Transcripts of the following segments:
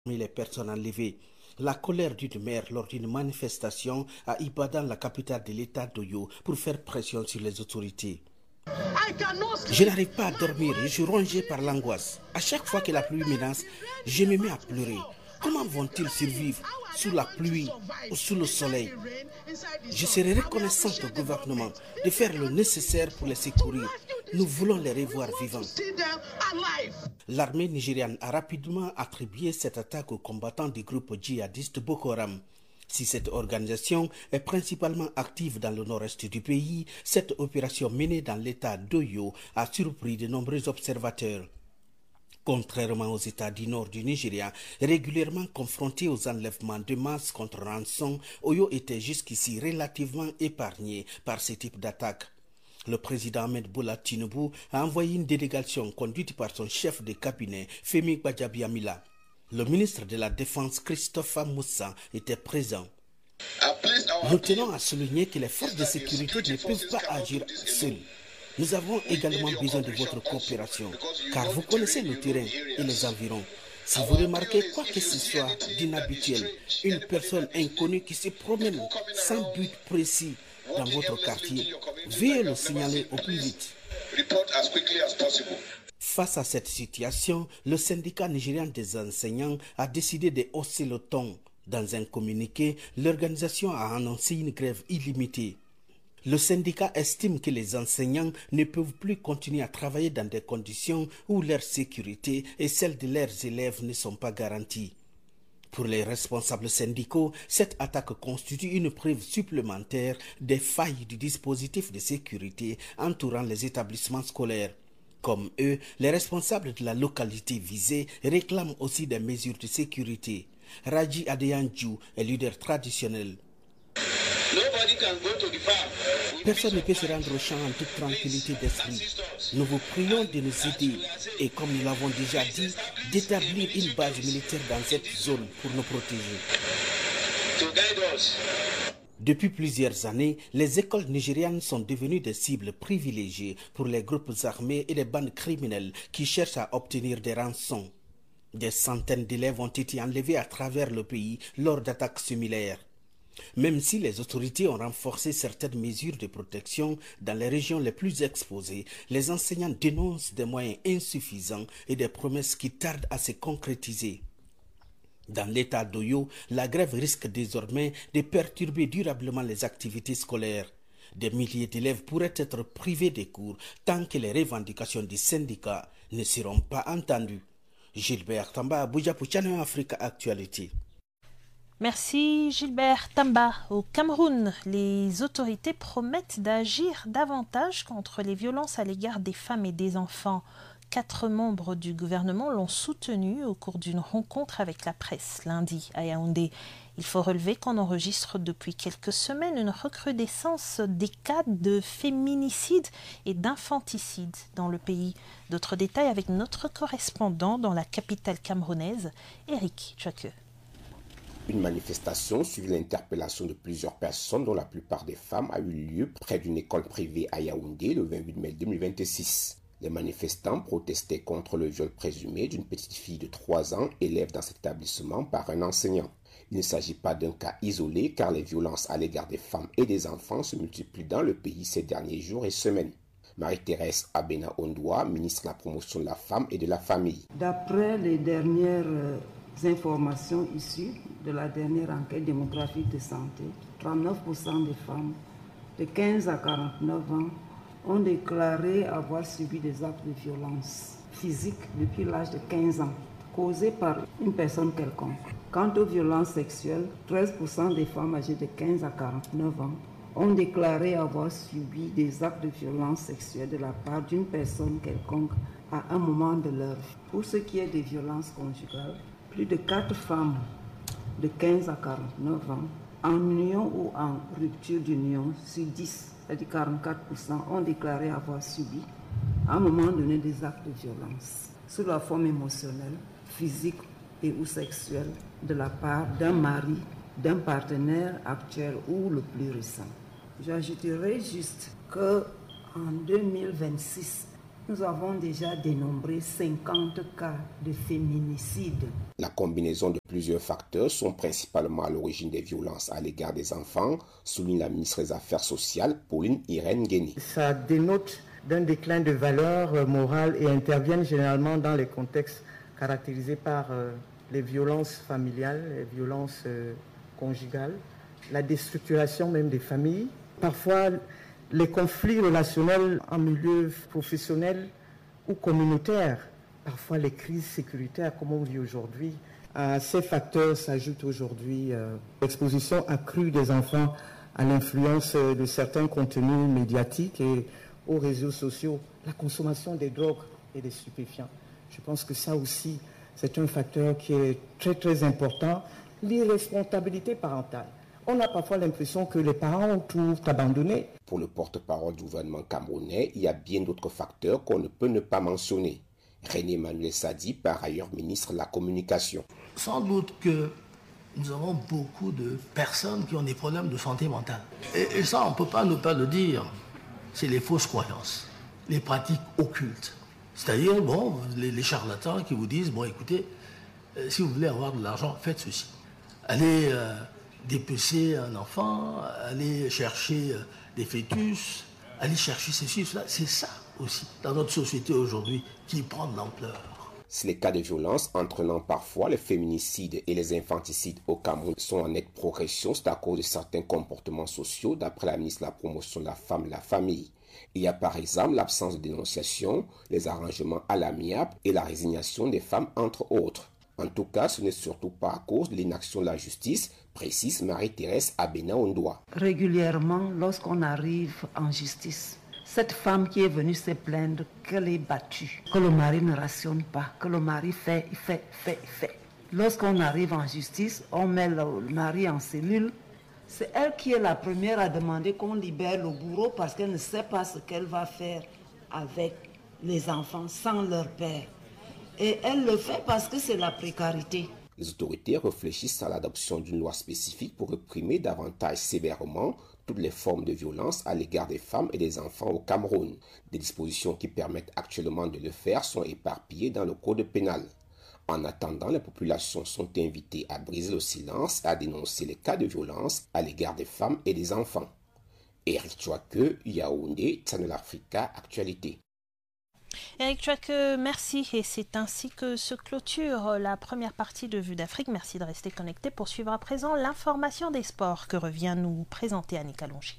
les personnes enlevées. La colère d'une mère lors d'une manifestation à Ibadan, la capitale de l'État d'Oyo, pour faire pression sur les autorités. Je n'arrive pas à dormir, je suis rongé par l'angoisse. À chaque fois que la pluie menace, je me mets à pleurer. Comment vont-ils survivre sous la pluie ou sous le soleil? Je serai reconnaissante au gouvernement de faire le nécessaire pour les secourir. Nous voulons les revoir vivants. L'armée nigériane a rapidement attribué cette attaque aux combattants du groupe djihadiste Boko Haram. Si cette organisation est principalement active dans le nord-est du pays, cette opération menée dans l'état d'Oyo a surpris de nombreux observateurs. Contrairement aux États du nord du Nigeria, régulièrement confrontés aux enlèvements de masse contre rançon, Oyo était jusqu'ici relativement épargné par ce type d'attaque. Le président Ahmed Bola Tinubu a envoyé une délégation conduite par son chef de cabinet, Femi Gbajabiamila. Le ministre de la Défense, Christopher Moussa, était présent. Nous tenons à souligner que les forces de sécurité ne peuvent pas agir seules. Nous avons également besoin de votre coopération, car vous connaissez le terrain et les environs. Si vous remarquez quoi que ce soit d'inhabituel, une personne inconnue qui se promène sans but précis dans votre quartier, veuillez le signaler au plus vite. Face à cette situation, le syndicat nigérian des enseignants a décidé de hausser le ton. Dans un communiqué, l'organisation a annoncé une grève illimitée. Le syndicat estime que les enseignants ne peuvent plus continuer à travailler dans des conditions où leur sécurité et celle de leurs élèves ne sont pas garanties. Pour les responsables syndicaux, cette attaque constitue une preuve supplémentaire des failles du dispositif de sécurité entourant les établissements scolaires. Comme eux, les responsables de la localité visée réclament aussi des mesures de sécurité. Raji Adeyanju est leader traditionnel. Personne ne peut se rendre au champ en toute tranquillité d'esprit. Nous vous prions de nous aider et, comme nous l'avons déjà dit, d'établir une base militaire dans cette zone pour nous protéger. Depuis plusieurs années, les écoles nigérianes sont devenues des cibles privilégiées pour les groupes armés et les bandes criminelles qui cherchent à obtenir des rançons. Des centaines d'élèves ont été enlevés à travers le pays lors d'attaques similaires. Même si les autorités ont renforcé certaines mesures de protection dans les régions les plus exposées, les enseignants dénoncent des moyens insuffisants et des promesses qui tardent à se concrétiser. Dans l'état d'Oyo, la grève risque désormais de perturber durablement les activités scolaires. Des milliers d'élèves pourraient être privés des cours tant que les revendications du syndicat ne seront pas entendues. Gilbert Tamba, Abuja pour Channel Africa Actualité. Merci Gilbert Tamba. Au Cameroun, les autorités promettent d'agir davantage contre les violences à l'égard des femmes et des enfants. 4 membres du gouvernement l'ont soutenu au cours d'une rencontre avec la presse lundi à Yaoundé. Il faut relever qu'on enregistre depuis quelques semaines une recrudescence des cas de féminicide et d'infanticide dans le pays. D'autres détails avec notre correspondant dans la capitale camerounaise, Eric Tchouakeu. Une manifestation suivie l'interpellation de plusieurs personnes, dont la plupart des femmes, a eu lieu près d'une école privée à Yaoundé le 28 mai 2026. Les manifestants protestaient contre le viol présumé d'une petite fille de 3 ans, élève dans cet établissement par un enseignant. Il ne s'agit pas d'un cas isolé car les violences à l'égard des femmes et des enfants se multiplient dans le pays ces derniers jours et semaines. Marie-Thérèse Abena Ondoa, ministre de la Promotion de la Femme et de la Famille. D'après les dernières informations issues de la dernière enquête démographique de santé, 39% des femmes de 15 à 49 ans ont déclaré avoir subi des actes de violence physique depuis l'âge de 15 ans, causés par une personne quelconque. Quant aux violences sexuelles, 13% des femmes âgées de 15 à 49 ans ont déclaré avoir subi des actes de violence sexuelle de la part d'une personne quelconque à un moment de leur vie. Pour ce qui est des violences conjugales, plus de 4 femmes de 15 à 49 ans, en union ou en rupture d'union, sur 10, c'est-à-dire 44%, ont déclaré avoir subi, à un moment donné, des actes de violence, sous la forme émotionnelle, physique et ou sexuelle, de la part d'un mari, d'un partenaire actuel ou le plus récent. J'ajouterai juste qu'en 2026, nous avons déjà dénombré 50 cas de féminicide. La combinaison de plusieurs facteurs sont principalement à l'origine des violences à l'égard des enfants, souligne la ministre des Affaires sociales, Pauline Irène Guény. Ça dénote d'un déclin de valeurs morales et interviennent généralement dans les contextes caractérisés par les violences familiales, les violences conjugales, la déstructuration même des familles. Parfois, les conflits relationnels en milieu professionnel ou communautaire, parfois les crises sécuritaires comme on vit aujourd'hui. À ces facteurs s'ajoute aujourd'hui l'exposition accrue des enfants à l'influence de certains contenus médiatiques et aux réseaux sociaux, la consommation des drogues et des stupéfiants. Je pense que ça aussi, c'est un facteur qui est très très important, l'irresponsabilité parentale. On a parfois l'impression que les parents ont tout abandonné. Pour le porte-parole du gouvernement camerounais, il y a bien d'autres facteurs qu'on ne peut ne pas mentionner. René Emmanuel Sadi, par ailleurs ministre de la Communication. Sans doute que nous avons beaucoup de personnes qui ont des problèmes de santé mentale. Et ça, on ne peut pas ne pas le dire. C'est les fausses croyances, les pratiques occultes. C'est-à-dire, les charlatans qui vous disent, écoutez, si vous voulez avoir de l'argent, faites ceci. Allez dépecer un enfant, allez chercher des fœtus, allez chercher ceci, cela. C'est ça aussi, dans notre société aujourd'hui, qui prend de l'ampleur. Si les cas de violence entraînant parfois les féminicides et les infanticides au Cameroun sont en nette progression, c'est à cause de certains comportements sociaux, d'après la ministre de la Promotion de la Femme et de la Famille. Il y a par exemple l'absence de dénonciation, les arrangements à l'amiable et la résignation des femmes, entre autres. En tout cas, ce n'est surtout pas à cause de l'inaction de la justice, précise Marie-Thérèse Abena-Ondoa. Régulièrement, lorsqu'on arrive en justice, cette femme qui est venue se plaindre qu'elle est battue, que le mari ne rationne pas, que le mari fait. Lorsqu'on arrive en justice, on met le mari en cellule. C'est elle qui est la première à demander qu'on libère le bourreau parce qu'elle ne sait pas ce qu'elle va faire avec les enfants sans leur père. Et elle le fait parce que c'est la précarité. Les autorités réfléchissent à l'adoption d'une loi spécifique pour réprimer davantage sévèrement toutes les formes de violence à l'égard des femmes et des enfants au Cameroun. Des dispositions qui permettent actuellement de le faire sont éparpillées dans le code pénal. En attendant, les populations sont invitées à briser le silence et à dénoncer les cas de violence à l'égard des femmes et des enfants. Eric Chouake, Yaoundé, Channel Africa, Actualité. Eric Chouake, merci. Et c'est ainsi que se clôture la première partie de Vue d'Afrique. Merci de rester connecté pour suivre à présent l'information des sports que revient nous présenter Annika Longy.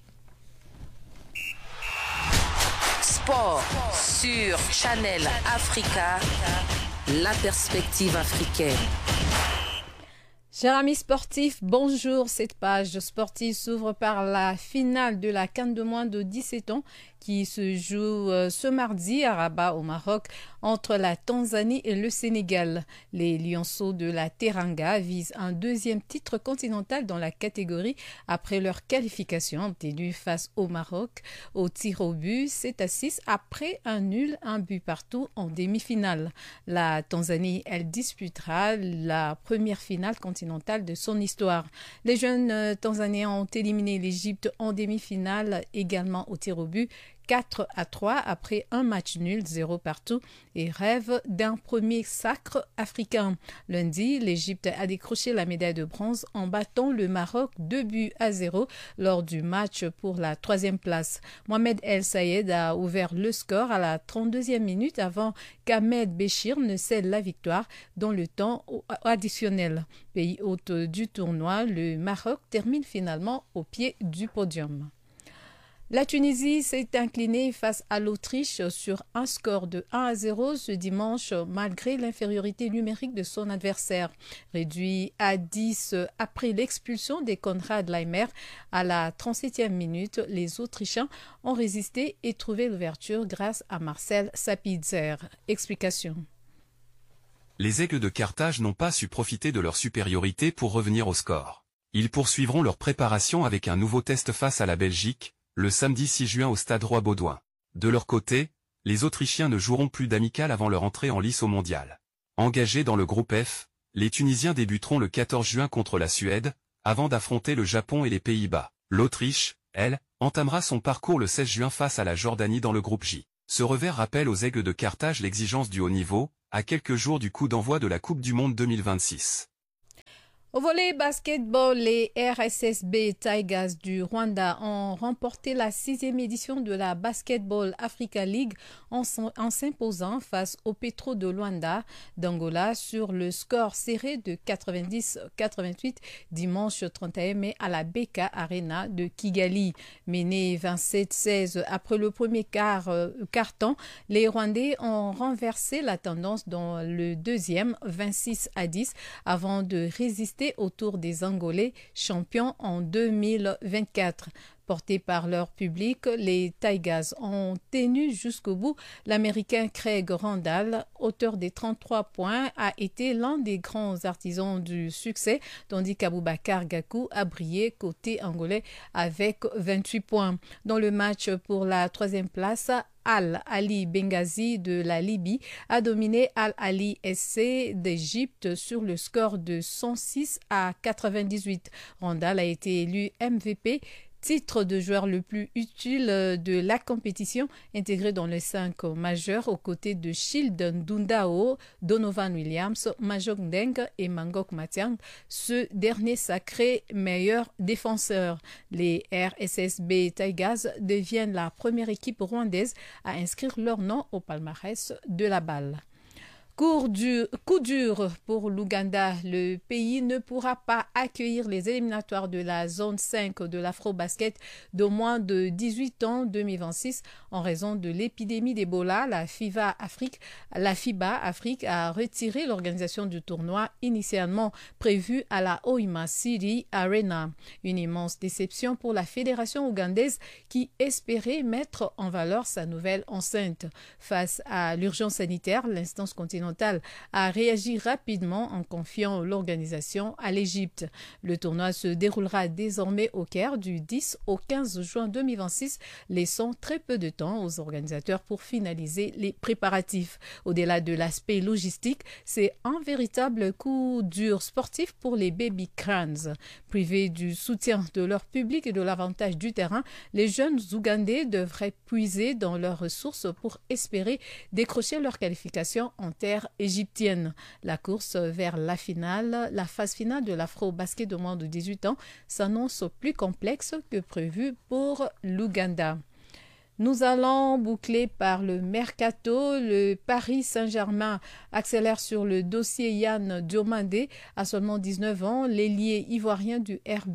Sport sur Channel Africa, la perspective africaine. Chers amis sportifs, bonjour. Cette page sportive s'ouvre par la finale de la CAN de moins de 17 ans qui se joue ce mardi à Rabat au Maroc entre la Tanzanie et le Sénégal. Les Lionceaux de la Teranga visent un deuxième titre continental dans la catégorie après leur qualification obtenue face au Maroc au tir au but 7-6 après un nul, un but partout en demi-finale. La Tanzanie, elle disputera la première finale continentale de son histoire. Les jeunes Tanzaniens ont éliminé l'Égypte en demi-finale également au tir au but 4-3 après un match nul 0 partout et rêve d'un premier sacre africain. Lundi, l'Égypte a décroché la médaille de bronze en battant le Maroc 2-0 lors du match pour la 3e place. Mohamed El Sayed a ouvert le score à la 32e minute avant qu'Ahmed Béchir ne scelle la victoire dans le temps additionnel. Pays hôte du tournoi, le Maroc termine finalement au pied du podium. La Tunisie s'est inclinée face à l'Autriche sur un score de 1-0 ce dimanche malgré l'infériorité numérique de son adversaire. Réduit à 10 après l'expulsion des Konrad Laimer à la 37e minute, les Autrichiens ont résisté et trouvé l'ouverture grâce à Marcel Sapitzer. Explication. Les Aigles de Carthage n'ont pas su profiter de leur supériorité pour revenir au score. Ils poursuivront leur préparation avec un nouveau test face à la Belgique, le samedi 6 juin au stade Roi-Baudouin. De leur côté, les Autrichiens ne joueront plus d'amical avant leur entrée en lice au mondial. Engagés dans le groupe F, les Tunisiens débuteront le 14 juin contre la Suède, avant d'affronter le Japon et les Pays-Bas. L'Autriche, elle, entamera son parcours le 16 juin face à la Jordanie dans le groupe J. Ce revers rappelle aux Aigles de Carthage l'exigence du haut niveau, à quelques jours du coup d'envoi de la Coupe du Monde 2026. Au volley basketball, les RSSB Tigers du Rwanda ont remporté la 6e édition de la Basketball Africa League en s'imposant face au Petro de Luanda d'Angola sur le score serré de 90-88 dimanche 31 mai à la BK Arena de Kigali. Menés 27-16 après le premier quart-temps, les Rwandais ont renversé la tendance dans le deuxième 26-10 avant de résister autour des Angolais, champions en 2024. Portés par leur public, les Tigers ont tenu jusqu'au bout. L'Américain Craig Randall, auteur des 33 points, a été l'un des grands artisans du succès, tandis qu'Aboubacar Gakou a brillé côté angolais avec 28 points. Dans le match pour la 3e place, Al-Ali Benghazi de la Libye a dominé Al-Ali SC d'Égypte sur le score de 106-98. Randall a été élu MVP, titre de joueur le plus utile de la compétition, intégré dans les 5 majeurs aux côtés de Shield Ndundao, Donovan Williams, Majok Ndeng et Mangok Matiang, ce dernier sacré meilleur défenseur. Les RSSB Tigers deviennent la première équipe rwandaise à inscrire leur nom au palmarès de la balle. Coup dur pour l'Ouganda. Le pays ne pourra pas accueillir les éliminatoires de la zone 5 de l'Afro-Basket de moins de 18 ans 2026 en raison de l'épidémie d'Ebola. La FIBA Afrique a retiré l'organisation du tournoi initialement prévu à la Hoima City Arena. Une immense déception pour la fédération ougandaise qui espérait mettre en valeur sa nouvelle enceinte. Face à l'urgence sanitaire, l'instance continentale a réagi rapidement en confiant l'organisation à l'Égypte. Le tournoi se déroulera désormais au Caire du 10 au 15 juin 2026, laissant très peu de temps aux organisateurs pour finaliser les préparatifs. Au-delà de l'aspect logistique, c'est un véritable coup dur sportif pour les Baby Crans. Privés du soutien de leur public et de l'avantage du terrain, les jeunes Ougandais devraient puiser dans leurs ressources pour espérer décrocher leur qualification en terre égyptienne. La course vers la phase finale de l'Afro-Basket de moins de 18 ans s'annonce plus complexe que prévu pour l'Ouganda. Nous allons boucler par le mercato. Le Paris Saint-Germain accélère sur le dossier Yann Diomandé. À seulement 19 ans, l'ailier ivoirien du RB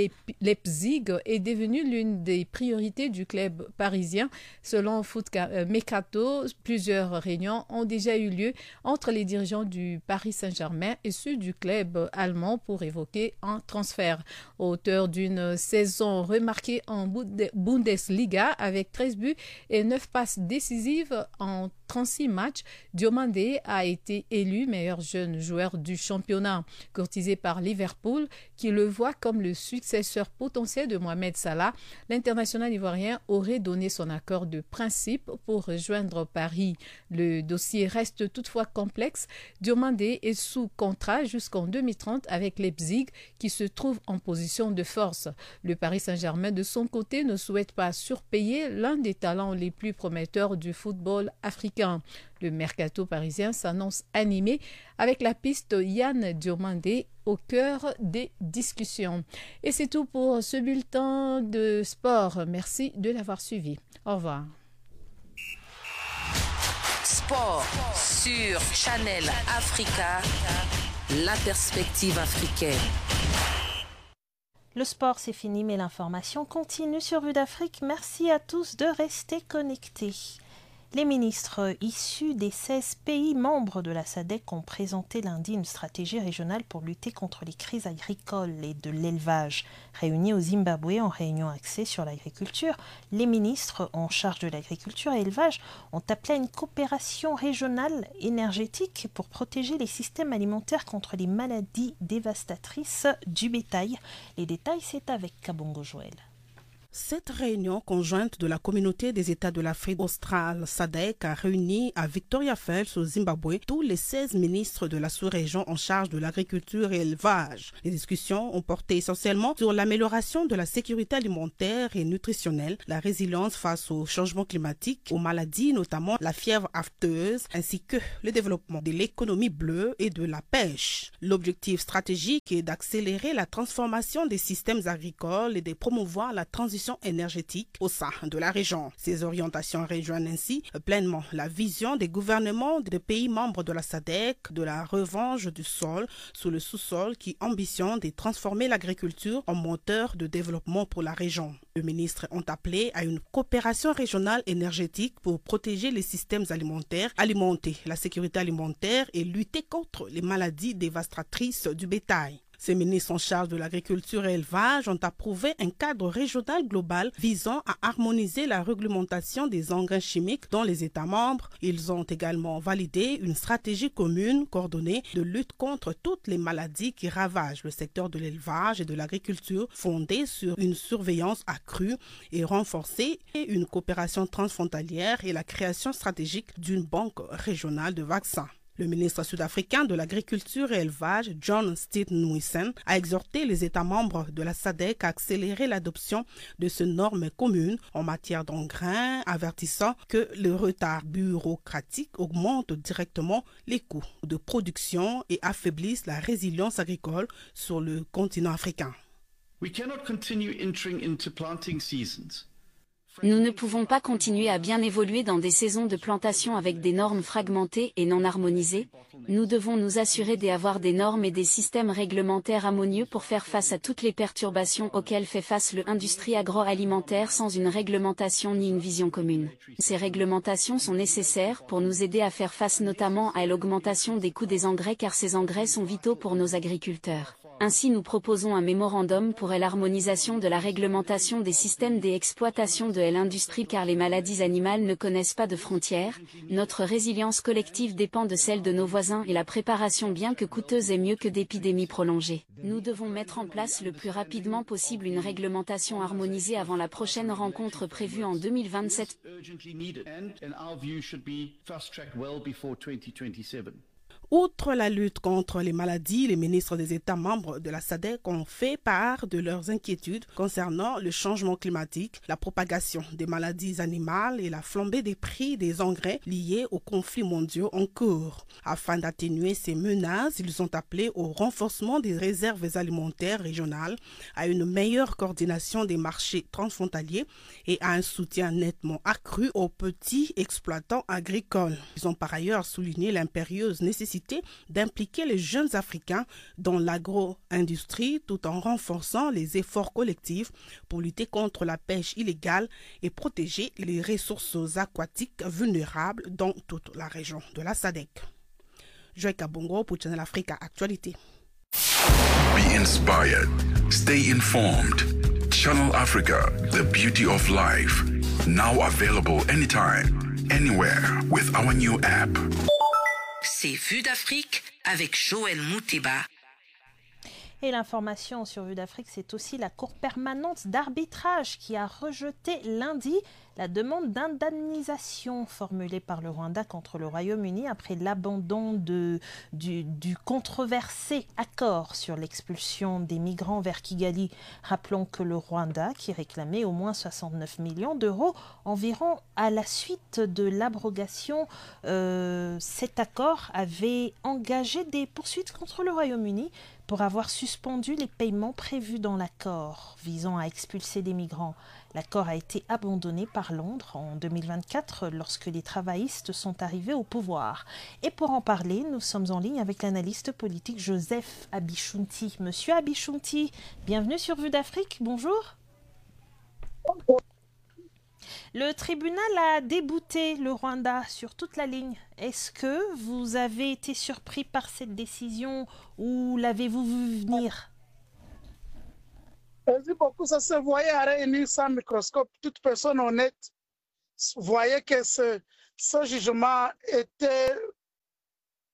Leipzig est devenu l'une des priorités du club parisien. Selon Foot Mercato, plusieurs réunions ont déjà eu lieu entre les dirigeants du Paris Saint-Germain et ceux du club allemand pour évoquer un transfert. Auteur d'une saison remarquée en Bundesliga avec 13 buts et 9 passes décisives en 36 matchs, Diomandé a été élu meilleur jeune joueur du championnat. Courtisé par Liverpool, qui le voit comme le successeur potentiel de Mohamed Salah, l'international ivoirien aurait donné son accord de principe pour rejoindre Paris. Le dossier reste toutefois complexe. Diomandé est sous contrat jusqu'en 2030 avec Leipzig, qui se trouve en position de force. Le Paris Saint-Germain, de son côté, ne souhaite pas surpayer l'un des talents les plus prometteurs du football africain. Le mercato parisien s'annonce animé avec la piste Yann Diomandé au cœur des discussions. Et c'est tout pour ce bulletin de sport. Merci de l'avoir suivi. Au revoir. Sport sur Channel Africa, la perspective africaine. Le sport, c'est fini, mais l'information continue sur Vue d'Afrique. Merci à tous de rester connectés. Les ministres issus des 16 pays membres de la SADC ont présenté lundi une stratégie régionale pour lutter contre les crises agricoles et de l'élevage. Réunis au Zimbabwe en réunion axée sur l'agriculture, les ministres en charge de l'agriculture et l'élevage ont appelé à une coopération régionale énergétique pour protéger les systèmes alimentaires contre les maladies dévastatrices du bétail. Les détails, c'est avec Kabongo Joël. Cette réunion conjointe de la communauté des États de l'Afrique australe SADC a réuni à Victoria Falls au Zimbabwe tous les 16 ministres de la sous-région en charge de l'agriculture et l'élevage. Les discussions ont porté essentiellement sur l'amélioration de la sécurité alimentaire et nutritionnelle, la résilience face au changement climatique, aux maladies, notamment la fièvre afteuse, ainsi que le développement de l'économie bleue et de la pêche. L'objectif stratégique est d'accélérer la transformation des systèmes agricoles et de promouvoir la transition énergétique au sein de la région. Ces orientations rejoignent ainsi pleinement la vision des gouvernements des pays membres de la SADC de la revanche du sol sous le sous-sol qui ambitionne de transformer l'agriculture en moteur de développement pour la région. Les ministres ont appelé à une coopération régionale énergétique pour protéger les systèmes alimentaires, alimenter la sécurité alimentaire et lutter contre les maladies dévastatrices du bétail. Ces ministres en charge de l'agriculture et l'élevage ont approuvé un cadre régional global visant à harmoniser la réglementation des engrais chimiques dans les États membres. Ils ont également validé une stratégie commune coordonnée de lutte contre toutes les maladies qui ravagent le secteur de l'élevage et de l'agriculture, fondée sur une surveillance accrue et renforcée, et une coopération transfrontalière et la création stratégique d'une banque régionale de vaccins. Le ministre sud-africain de l'Agriculture et l'Élevage, John Steenhuisen, a exhorté les États membres de la SADC à accélérer l'adoption de ces normes communes en matière d'engrais, avertissant que le retard bureaucratique augmente directement les coûts de production et affaiblisse la résilience agricole sur le continent africain. Nous ne pouvons pas continuer à bien évoluer dans des saisons de plantation avec des normes fragmentées et non harmonisées. Nous devons nous assurer d'avoir des normes et des systèmes réglementaires harmonieux pour faire face à toutes les perturbations auxquelles fait face l'industrie agroalimentaire sans une réglementation ni une vision commune. Ces réglementations sont nécessaires pour nous aider à faire face notamment à l'augmentation des coûts des engrais car ces engrais sont vitaux pour nos agriculteurs. Ainsi, nous proposons un mémorandum pour l'harmonisation de la réglementation des systèmes d'exploitation de l'industrie car les maladies animales ne connaissent pas de frontières. Notre résilience collective dépend de celle de nos voisins et la préparation bien que coûteuse est mieux que d'épidémies prolongées. Nous devons mettre en place le plus rapidement possible une réglementation harmonisée avant la prochaine rencontre prévue en 2027. Outre la lutte contre les maladies, les ministres des États membres de la SADC ont fait part de leurs inquiétudes concernant le changement climatique, la propagation des maladies animales et la flambée des prix des engrais liés aux conflits mondiaux en cours. Afin d'atténuer ces menaces, ils ont appelé au renforcement des réserves alimentaires régionales, à une meilleure coordination des marchés transfrontaliers et à un soutien nettement accru aux petits exploitants agricoles. Ils ont par ailleurs souligné l'impérieuse nécessité d'impliquer les jeunes Africains dans l'agro-industrie tout en renforçant les efforts collectifs pour lutter contre la pêche illégale et protéger les ressources aquatiques vulnérables dans toute la région de la SADC. Joël Kabongo pour Channel Africa Actualité. Be inspired. Stay informed. Channel Africa, the beauty of life. Now available anytime, anywhere with our new app. C'est Vue d'Afrique avec Joël Mouteba. Et l'information sur Vue d'Afrique, c'est aussi la Cour permanente d'arbitrage qui a rejeté lundi la demande d'indemnisation formulée par le Rwanda contre le Royaume-Uni après l'abandon du controversé accord sur l'expulsion des migrants vers Kigali. Rappelons que le Rwanda, qui réclamait au moins 69 millions d'euros environ à la suite de l'abrogation, cet accord avait engagé des poursuites contre le Royaume-Uni pour avoir suspendu les paiements prévus dans l'accord visant à expulser des migrants. L'accord a été abandonné par Londres en 2024 lorsque les travaillistes sont arrivés au pouvoir. Et pour en parler, nous sommes en ligne avec l'analyste politique Joseph Abichunti. Monsieur Abichunti, bienvenue sur Vue d'Afrique. Bonjour. Le tribunal a débouté le Rwanda sur toute la ligne. Est-ce que vous avez été surpris par cette décision ou l'avez-vous vu venir? Merci beaucoup. Ça se voyait à réunir sans microscope. Toute personne honnête voyait que ce jugement était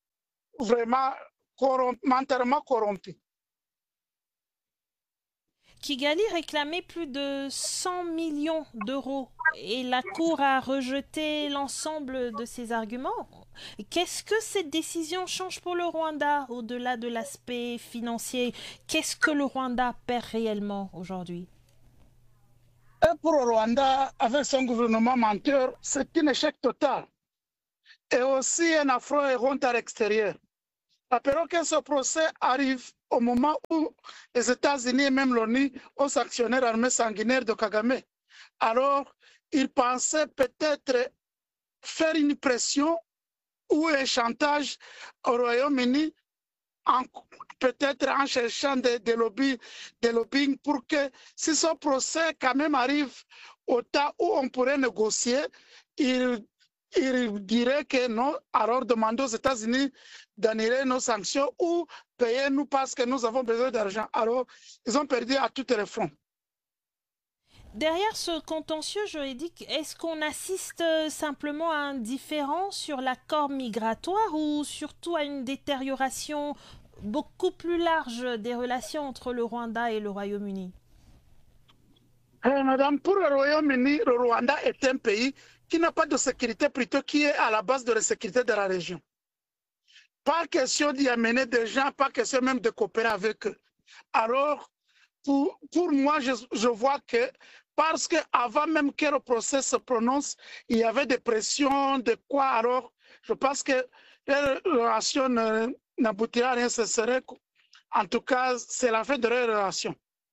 vraiment mentalement corrompu. Kigali réclamait plus de 100 millions d'euros et la Cour a rejeté l'ensemble de ces arguments. Qu'est-ce que cette décision change pour le Rwanda au-delà de l'aspect financier? Qu'est-ce que le Rwanda perd réellement aujourd'hui? Pour le Rwanda, avec son gouvernement menteur, c'est un échec total. Et aussi un affront et honte à l'extérieur. Rappelons que ce procès arrive au moment où les États-Unis et même l'ONU ont sanctionné l'armée sanguinaire de Kagame. Alors, ils pensaient peut-être faire une pression ou un chantage au Royaume-Uni, peut-être en cherchant des lobbying pour que si ce procès quand même arrive au temps où on pourrait négocier, ils diraient que non, alors demandez aux États-Unis d'annuler nos sanctions ou payer nous parce que nous avons besoin d'argent. Alors, ils ont perdu à tous les fronts. Derrière ce contentieux juridique, est-ce qu'on assiste simplement à un différend sur l'accord migratoire ou surtout à une détérioration beaucoup plus large des relations entre le Rwanda et le Royaume-Uni? Madame, pour le Royaume-Uni, le Rwanda est un pays qui n'a pas de sécurité, plutôt qui est à la base de la sécurité de la région. Pas question d'y amener des gens, pas question même de coopérer avec eux. Alors, pour moi, je vois que parce qu'avant même que le procès se prononce, il y avait des pressions, de quoi, alors je pense que les relations n'aboutira à rien, ce serait, en tout cas, c'est la fin de leur relation.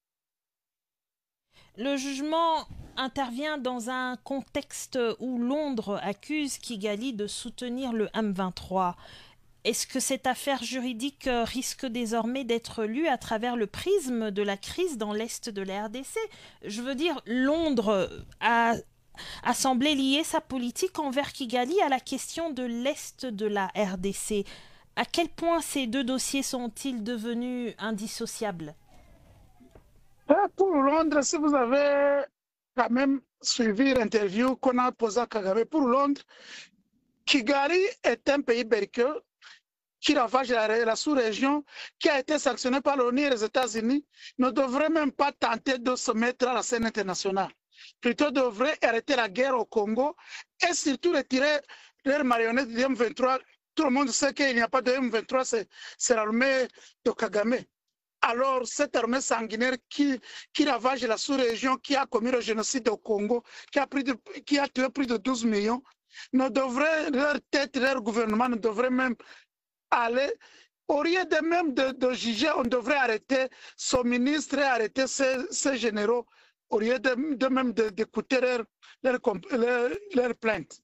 Le jugement intervient dans un contexte où Londres accuse Kigali de soutenir le M23. Est-ce que cette affaire juridique risque désormais d'être lue à travers le prisme de la crise dans l'est de la RDC? Je veux dire, Londres a semblé lier sa politique envers Kigali à la question de l'est de la RDC. À quel point ces deux dossiers sont-ils devenus indissociables? Pour Londres, si vous avez quand même suivi l'interview qu'on a posée à Kagame, pour Londres, Kigali est un pays belliqueux qui ravage la sous-région, qui a été sanctionné par l'ONU et les États-Unis, ne devrait même pas tenter de se mettre à la scène internationale. Plutôt devrait arrêter la guerre au Congo et surtout retirer leurs marionnettes du M23. Tout le monde sait qu'il n'y a pas de M23, c'est l'armée de Kagame. Alors, cette armée sanguinaire qui ravage la sous-région, qui a commis le génocide au Congo, qui a tué plus de 12 millions, ne devrait, leur tête, leur gouvernement ne devrait même aller, au lieu de même de juger, on devrait arrêter son ministre et arrêter ses généraux, au lieu de même d'écouter leurs plaintes.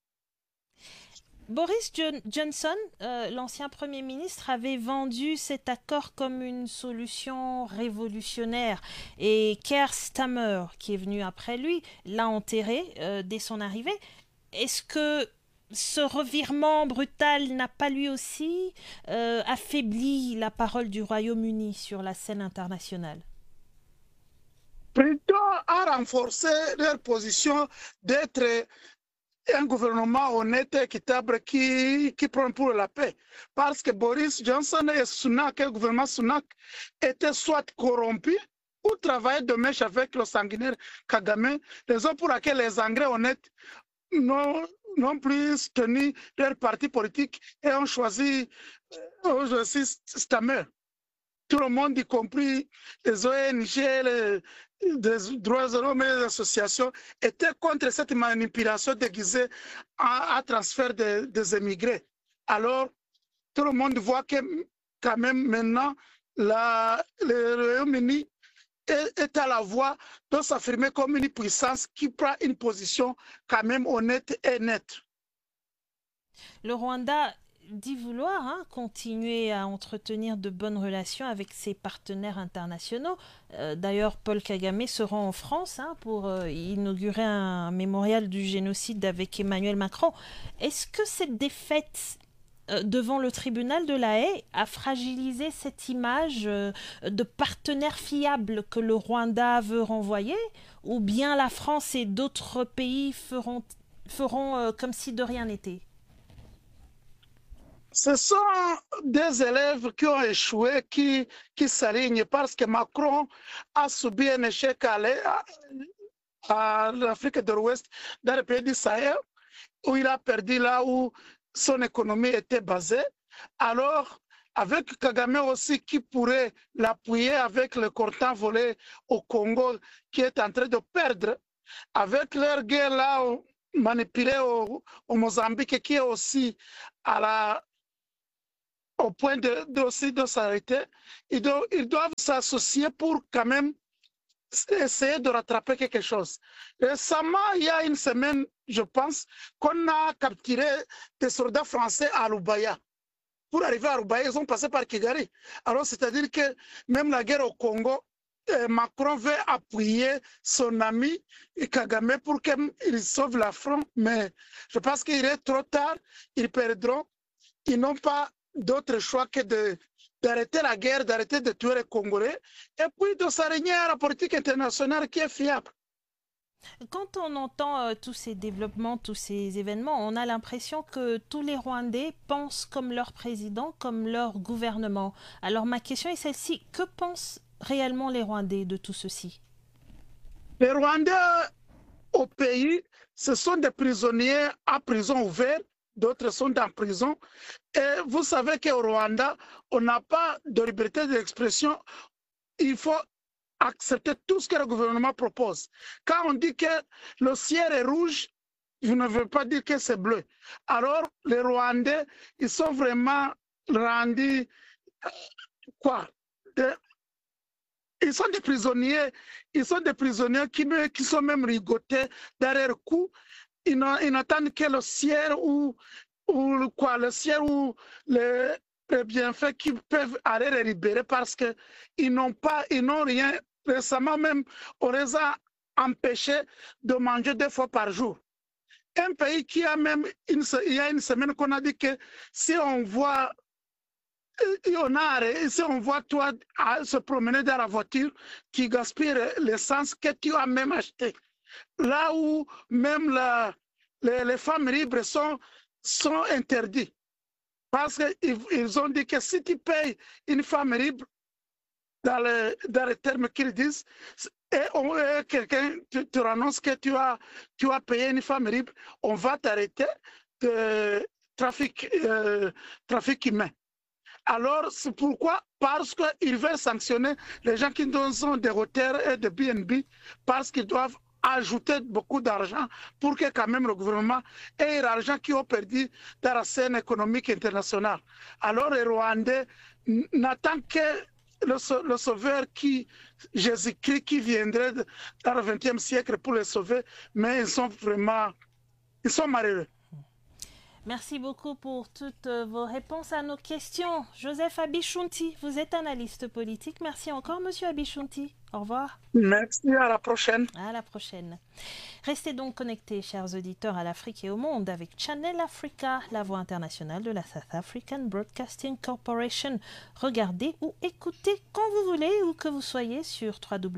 Boris Johnson, l'ancien Premier ministre, avait vendu cet accord comme une solution révolutionnaire. Et Keir Starmer, qui est venu après lui, l'a enterré dès son arrivée. Est-ce que ce revirement brutal n'a pas lui aussi affaibli la parole du Royaume-Uni sur la scène internationale? Plutôt à renforcer leur position d'être un gouvernement honnête et équitable qui prend pour la paix. Parce que Boris Johnson et Sunak, le gouvernement Sunak, étaient soit corrompus ou travaillaient de mèche avec le sanguinaire Kagame, raison pour laquelle les Anglais honnêtes n'ont plus tenu leur parti politique et ont choisi Starmer. Tout le monde, y compris les ONG, les droits de l'homme et les associations, étaient contre cette manipulation déguisée à transfert des émigrés. Alors, tout le monde voit que quand même maintenant, le Royaume-Uni est à la voie de s'affirmer comme une puissance qui prend une position quand même honnête et nette. Le Rwanda dit vouloir continuer à entretenir de bonnes relations avec ses partenaires internationaux. D'ailleurs, Paul Kagame se rend en France pour inaugurer un mémorial du génocide avec Emmanuel Macron. Est-ce que cette défaite devant le tribunal de La Haye a fragilisé cette image de partenaire fiable que le Rwanda veut renvoyer, ou bien la France et d'autres pays feront comme si de rien n'était? Ce sont des élèves qui ont échoué, qui s'alignent parce que Macron a subi un échec à l'Afrique de l'Ouest, dans le pays du Sahel, où il a perdu là où son économie était basée. Alors, avec Kagame aussi qui pourrait l'appuyer avec le coltan volé au Congo qui est en train de perdre, avec leur guerre là manipulée au Mozambique qui est aussi au point de s'arrêter, ils doivent s'associer pour quand même essayer de rattraper quelque chose. Récemment, il y a une semaine, je pense, qu'on a capturé des soldats français à Lubaya. Pour arriver à Lubaya, ils ont passé par Kigali. Alors, c'est-à-dire que même la guerre au Congo, Macron veut appuyer son ami Kagame pour qu'il sauve la France, mais je pense qu'il est trop tard, ils perdront. Ils n'ont pas d'autre choix que d'arrêter la guerre, d'arrêter de tuer les Congolais et puis de s'aligner à la politique internationale qui est fiable. Quand on entend tous ces développements, tous ces événements, on a l'impression que tous les Rwandais pensent comme leur président, comme leur gouvernement. Alors ma question est celle-ci, que pensent réellement les Rwandais de tout ceci? Les Rwandais au pays, ce sont des prisonniers à prison ouverte, d'autres sont en prison. Et vous savez qu'au Rwanda, on n'a pas de liberté d'expression. Il faut accepter tout ce que le gouvernement propose. Quand on dit que le ciel est rouge, je ne veux pas dire que c'est bleu. Alors, les Rwandais, ils sont vraiment rendus, ils sont des prisonniers qui sont même rigotés derrière le cou. Ils n'attendent que le ciel ou les bienfaits qui peuvent aller les libérer parce qu'ils n'ont rien. Récemment même, on les a empêchés de manger 2 fois par jour. Un pays qui a même, il y a une semaine qu'on a dit que si on voit toi se promener dans la voiture qui gaspille l'essence que tu as même acheté, là où même les femmes libres sont interdites. Parce qu'ils ont dit que si tu payes une femme libre, dans les termes qu'ils disent, et quelqu'un te annonce que tu as payé une femme libre, on va t'arrêter de trafic humain. Alors, c'est pourquoi? Parce qu'ils veulent sanctionner les gens qui ont des hôtels et des BNB, parce qu'ils doivent ajouter beaucoup d'argent pour que quand même le gouvernement ait l'argent qu'ils ont perdu dans la scène économique internationale. Alors les Rwandais n'attendent que le sauveur Jésus-Christ qui viendrait dans le XXe siècle pour les sauver, mais ils sont malheureux. Merci beaucoup pour toutes vos réponses à nos questions. Joseph Abichunti, vous êtes analyste politique. Merci encore, monsieur Abichunti. Au revoir. Merci, à la prochaine. À la prochaine. Restez donc connectés, chers auditeurs, à l'Afrique et au monde avec Channel Africa, la voix internationale de la South African Broadcasting Corporation. Regardez ou écoutez quand vous voulez, où que vous soyez, sur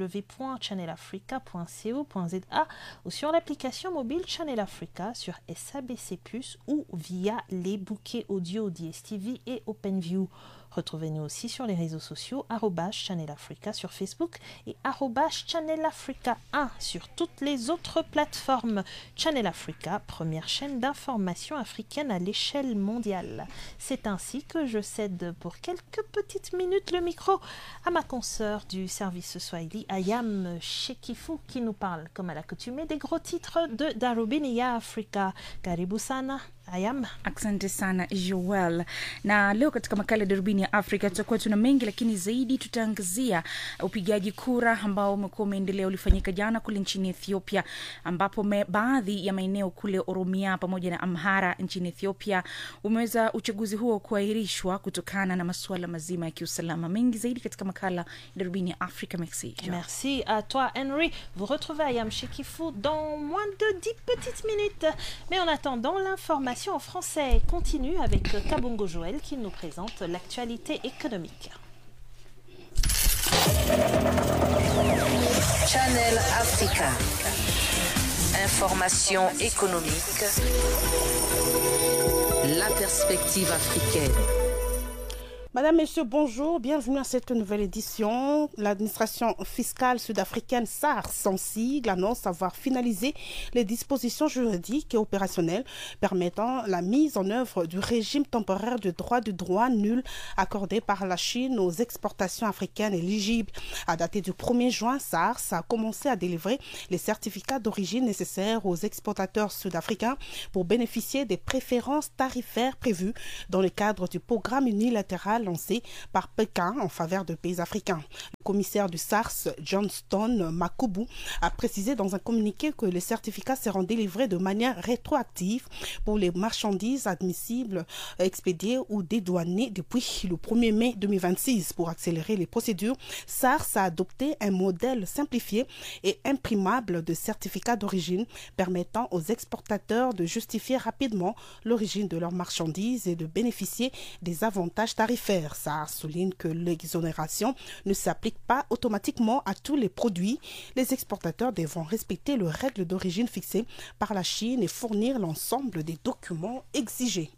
www.channelafrica.co.za ou sur l'application mobile Channel Africa sur SABC+, ou via les bouquets audio DSTV et OpenView. Retrouvez-nous aussi sur les réseaux sociaux @Channel Africa sur Facebook et @Channel Africa 1 sur toutes les autres plateformes. Channel Africa, première chaîne d'information africaine à l'échelle mondiale. C'est ainsi que je cède pour quelques petites minutes le micro à ma consoeur du service Swahili, Ayam Shekifou, qui nous parle, comme à l'accoutumée, des gros titres de Darubini ya Afrika. Karibu sana. Ayam. Asante sana Joel. Na leo katika makala ya Darubini ya Afrika tutakuwa tuna mengi, lakini zaidi tutaangazia upigaji kura ambao umekuwa umeendelea, ulifanyika jana kule nchini Ethiopia, ambapo baadhi ya maeneo kule Oromia pamoja na Amhara nchini Ethiopia umeweza uchaguzi huo kuahirishwa kutokana na masuala mazima ya kiusalama. Mengi zaidi katika makala ya Darubini ya Afrika. Merci à toi Henry. Vous retrouvez Ayam Shekifou dans moins de 10 petites minutes. Mais en attendant, l'information en français continue avec Kabongo Joël qui nous présente l'actualité économique. Channel Africa. Information économique. la perspective africaine. Madame, Messieurs, bonjour, bienvenue à cette nouvelle édition. L'administration fiscale sud-africaine SARS, sans sigle, annonce avoir finalisé les dispositions juridiques et opérationnelles permettant la mise en œuvre du régime temporaire de droit de douane nul accordé par la Chine aux exportations africaines éligibles. À dater du 1er juin, SARS a commencé à délivrer les certificats d'origine nécessaires aux exportateurs sud-africains pour bénéficier des préférences tarifaires prévues dans le cadre du programme unilatéral lancé par Pékin en faveur de pays africains. Le commissaire du SARS, Johnston Makubu, a précisé dans un communiqué que les certificats seront délivrés de manière rétroactive pour les marchandises admissibles, expédiées ou dédouanées depuis le 1er mai 2026. Pour accélérer les procédures, SARS a adopté un modèle simplifié et imprimable de certificats d'origine permettant aux exportateurs de justifier rapidement l'origine de leurs marchandises et de bénéficier des avantages tarifaires. Ça souligne que l'exonération ne s'applique pas automatiquement à tous les produits. Les exportateurs devront respecter les règles d'origine fixées par la Chine et fournir l'ensemble des documents exigés.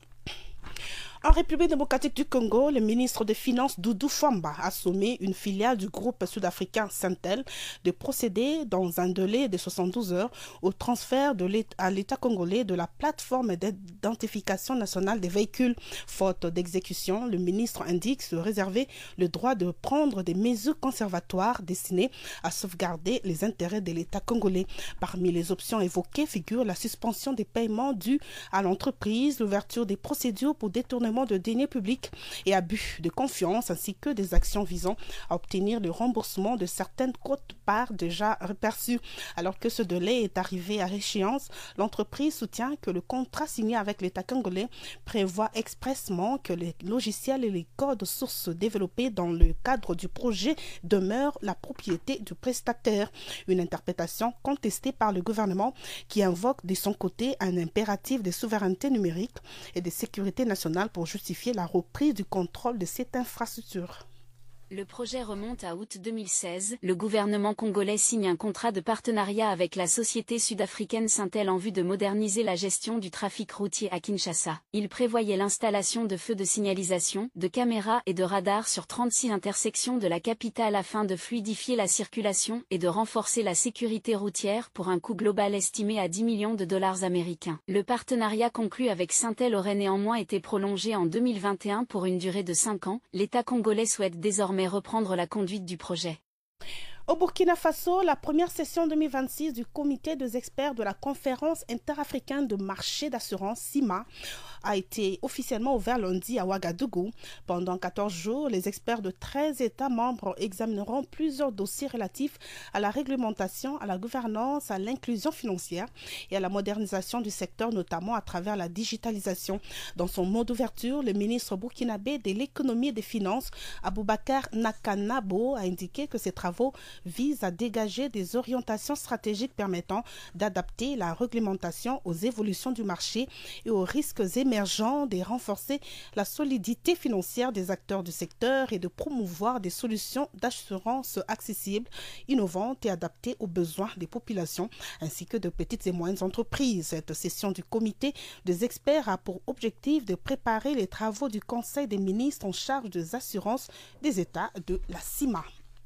En République démocratique du Congo, le ministre des Finances Doudou Famba a sommé une filiale du groupe sud-africain Syntel de procéder dans un délai de 72 heures au transfert à l'État congolais de la plateforme d'identification nationale des véhicules. Faute d'exécution, le ministre indique se réserver le droit de prendre des mesures conservatoires destinées à sauvegarder les intérêts de l'État congolais. Parmi les options évoquées figure la suspension des paiements dus à l'entreprise, l'ouverture des procédures pour détournement de deniers publics et abus de confiance, ainsi que des actions visant à obtenir le remboursement de certaines quotes-parts déjà reperçues. Alors que ce délai est arrivé à échéance, l'entreprise soutient que le contrat signé avec l'État congolais prévoit expressément que les logiciels et les codes sources développés dans le cadre du projet demeurent la propriété du prestataire. Une interprétation contestée par le gouvernement qui invoque de son côté un impératif de souveraineté numérique et de sécurité nationale pour justifier la reprise du contrôle de cette infrastructure. Le projet remonte à août 2016. Le gouvernement congolais signe un contrat de partenariat avec la société sud-africaine Syntel en vue de moderniser la gestion du trafic routier à Kinshasa. Il prévoyait l'installation de feux de signalisation, de caméras et de radars sur 36 intersections de la capitale afin de fluidifier la circulation et de renforcer la sécurité routière pour un coût global estimé à $10 millions américains. Le partenariat conclu avec Syntel aurait néanmoins été prolongé en 2021 pour une durée de 5 ans. L'État congolais souhaite désormais reprendre la conduite du projet. Au Burkina Faso, la première session 2026 du comité des experts de la conférence interafricaine de marché d'assurance CIMA a été officiellement ouverte lundi à Ouagadougou. Pendant 14 jours, les experts de 13 États membres examineront plusieurs dossiers relatifs à la réglementation, à la gouvernance, à l'inclusion financière et à la modernisation du secteur, notamment à travers la digitalisation. Dans son mot d'ouverture, le ministre burkinabé de l'économie et des finances, Aboubakar Nakanabo, a indiqué que ces travaux visent à dégager des orientations stratégiques permettant d'adapter la réglementation aux évolutions du marché et aux risques émergents, de renforcer la solidité financière des acteurs du secteur et de promouvoir des solutions d'assurance accessibles, innovantes et adaptées aux besoins des populations ainsi que de petites et moyennes entreprises. Cette session du comité des experts a pour objectif de préparer les travaux du Conseil des ministres en charge des assurances des États de la CIMA.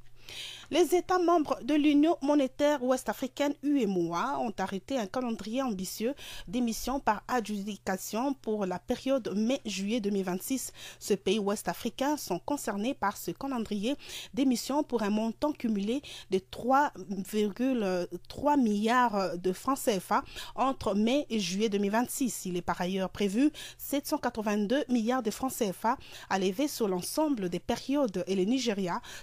Les États membres de l'Union monétaire ouest-africaine UEMOA ont arrêté un calendrier ambitieux d'émissions par adjudication pour la période mai-juillet 2026. Ces pays ouest-africains sont concernés par ce calendrier d'émissions pour un montant cumulé de 3,3 milliards de francs CFA entre mai et juillet 2026. Il est par ailleurs prévu 782 milliards de francs CFA à lever sur l'ensemble des périodes et le Niger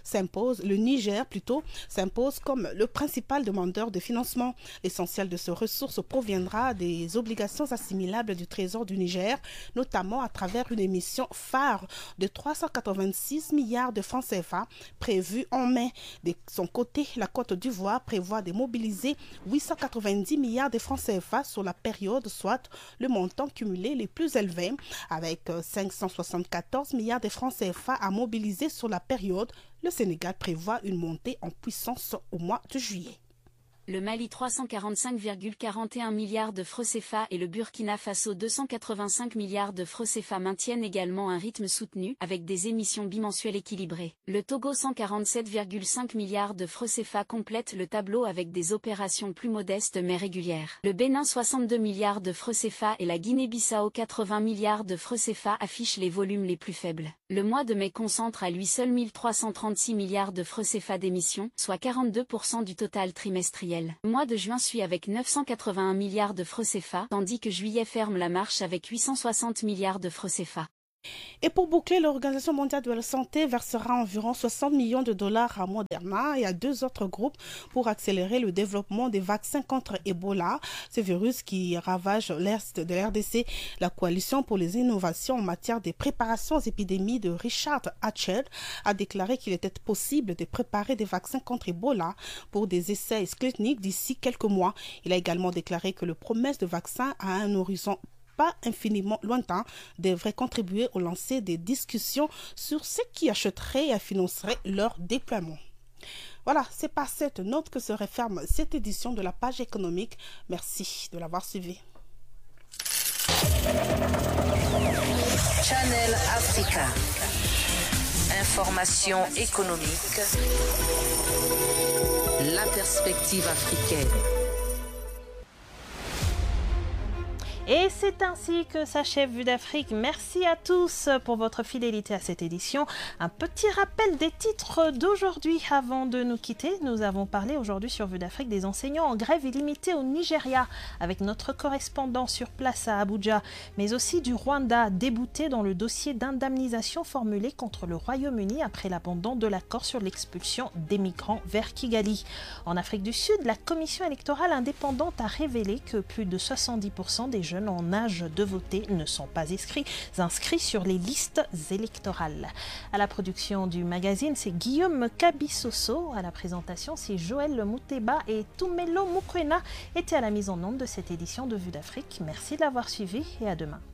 s'impose comme le principal demandeur de financement. L'essentiel de ces ressources proviendra des obligations assimilables du Trésor du Niger, notamment à travers une émission phare de 386 milliards de francs CFA prévue en mai. De son côté, la Côte d'Ivoire prévoit de mobiliser 890 milliards de francs CFA sur la période, soit le montant cumulé les plus élevés, avec 574 milliards de francs CFA à mobiliser sur la période. Le Sénégal prévoit une montée en puissance au mois de juillet. le Mali 345,41 milliards de francs CFA et le Burkina Faso 285 milliards de francs CFA maintiennent également un rythme soutenu avec des émissions bimensuelles équilibrées. Le Togo 147,5 milliards de francs CFA complète le tableau avec des opérations plus modestes mais régulières. Le Bénin 62 milliards de francs CFA et la Guinée-Bissau 80 milliards de francs CFA affichent les volumes les plus faibles. Le mois de mai concentre à lui seul 1336 milliards de francs CFA d'émissions, soit 42% du total trimestriel. Le mois de juin suit avec 981 milliards de francs CFA, tandis que juillet ferme la marche avec 860 milliards de francs CFA. Et pour boucler, l'Organisation mondiale de la santé versera environ 60 millions de dollars à Moderna et à 2 autres groupes pour accélérer le développement des vaccins contre Ebola, ce virus qui ravage l'est de l'RDC. La coalition pour les innovations en matière de préparation aux épidémies de Richard Hatcher a déclaré qu'il était possible de préparer des vaccins contre Ebola pour des essais cliniques d'ici quelques mois. Il a également déclaré que les promesses de vaccins à un horizon pas infiniment lointain devrait contribuer au lancer des discussions sur ce qui achèterait et financerait leur déploiement. Voilà, c'est par cette note que se referme cette édition de la page économique. Merci de l'avoir suivi. Channel Africa. Information économique. La perspective africaine. Et c'est ainsi que s'achève Vue d'Afrique. Merci à tous pour votre fidélité à cette édition. Un petit rappel des titres d'aujourd'hui avant de nous quitter. Nous avons parlé aujourd'hui sur Vue d'Afrique des enseignants en grève illimitée au Nigeria avec notre correspondant sur place à Abuja, mais aussi du Rwanda débouté dans le dossier d'indemnisation formulé contre le Royaume-Uni après l'abandon de l'accord sur l'expulsion des migrants vers Kigali. En Afrique du Sud, la commission électorale indépendante a révélé que plus de 70% des jeunes en âge de voter ne sont pas inscrits sur les listes électorales. À la production du magazine, c'est Guillaume Kabissoso. À la présentation, c'est Joël Mouteba et Tumelo Mukwena étaient à la mise en onde de cette édition de Vue d'Afrique. Merci de l'avoir suivi et à demain.